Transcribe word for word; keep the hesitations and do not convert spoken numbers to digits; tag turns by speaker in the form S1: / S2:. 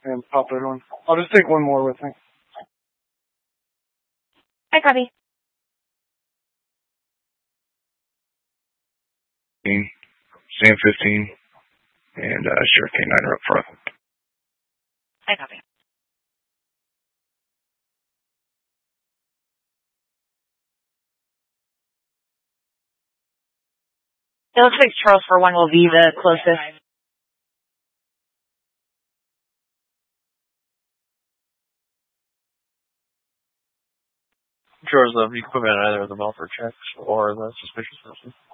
S1: and pop it on. I'll just take one more with me.
S2: I copy.
S3: Sam fifteen, and uh, Sheriff K nine are up front.
S2: I copy. It looks like Charles for one will be the closest.
S4: Charles, uh, you can put me on either of the welfare checks or the suspicious person.